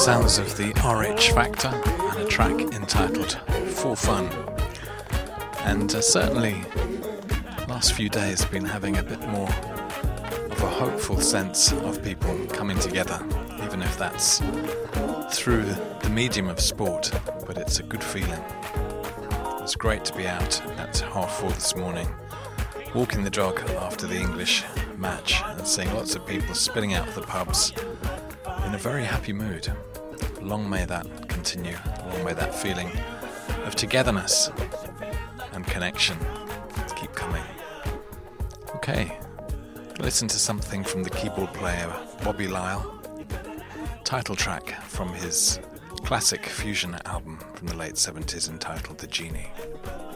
sounds of the RH Factor and a track entitled For Fun. And certainly last few days have been having a bit more of a hopeful sense of people coming together, even if that's through the medium of sport, but it's a good feeling. It's great to be out at 4:30 this morning, walking the dog after the English match and seeing lots of people spilling out of the pubs in a very happy mood. Long may that continue, long may that feeling of togetherness and connection keep coming. Okay, listen to something from the keyboard player Bobby Lyle, title track from his classic fusion album from the late 70s entitled The Genie.